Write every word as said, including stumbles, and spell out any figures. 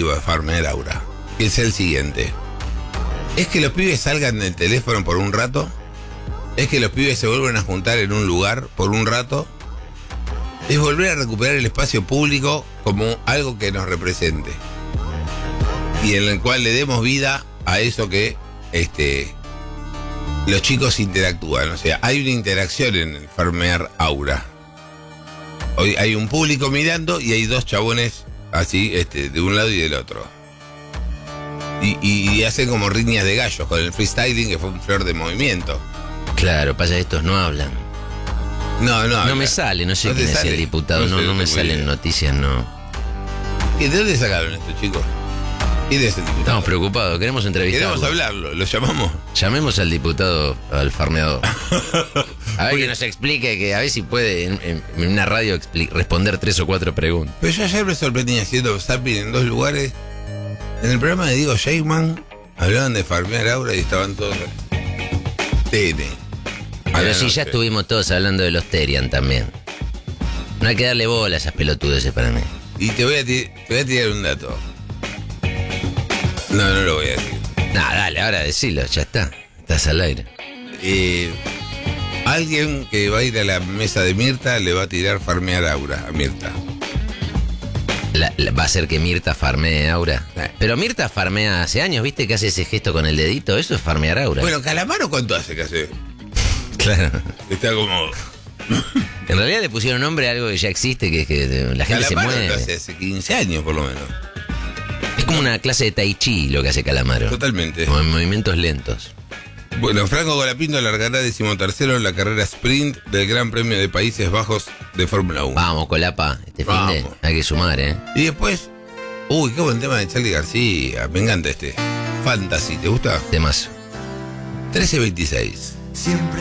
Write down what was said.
objetivo de Farmer Aura, que es el siguiente. Es que los pibes salgan del teléfono por un rato, es que los pibes se vuelvan a juntar en un lugar por un rato, es volver a recuperar el espacio público como algo que nos represente y en el cual le demos vida a eso que este, los chicos interactúan. O sea, hay una interacción en el Farmer Aura. Hoy hay un público mirando y hay dos chabones así, este, de un lado y del otro. Y, y, y hacen como riñas de gallos con el freestyling, que fue un flor de movimiento. Claro, pasa que estos no hablan. No, no. No me sale, no sé ¿No quién te es sale? el diputado, No no, sé, no me no tengo salen idea. noticias, no. ¿Y de dónde sacaron esto, chicos? ¿Quién es el diputado? Estamos preocupados, queremos entrevistarlo. Queremos hablarlo, ¿lo llamamos? Llamemos al diputado, al farmeador. A ver que nos explique, que a ver si puede en, en- en una radio expli- responder tres o cuatro preguntas. Pero yo ayer me sorprendí haciendo zapping en dos lugares. En el programa de Diego Sheikman hablaban de farmear Aura y estaban todos... T N. A Pero la sí, noche. ya estuvimos todos hablando de los Terian también. No hay que darle bola a esas pelotudeces para mí. Y te voy, a ti- te voy a tirar un dato. No, no lo voy a decir. No, dale, ahora decilo, ya está. Estás al aire. Eh, alguien que va a ir a la mesa de Mirta le va a tirar farmear Aura a Mirta. La- la- va a ser que Mirta farmee Aura. Sí. Pero Mirta farmea hace años, ¿viste que hace ese gesto con el dedito? Eso es farmear Aura. Bueno, Calamaro, ¿cuánto hace que hace? claro. Está como... En realidad le pusieron nombre a algo que ya existe, que es que la gente Calamaro se lo mueve. hace hace quince años por lo menos. Es como una clase de tai chi lo que hace Calamaro. Totalmente. Como en movimientos lentos. Bueno, Franco Colapinto largará decimotercero en la carrera sprint del Gran Premio de Países Bajos de Fórmula uno. Vamos, Colapa, este fin de Vamos. hay que sumar, ¿eh? Y después, uy, qué buen tema de Charly García. Me encanta este. Fantasy, ¿te gusta? Temazo. trece veintiséis. Siempre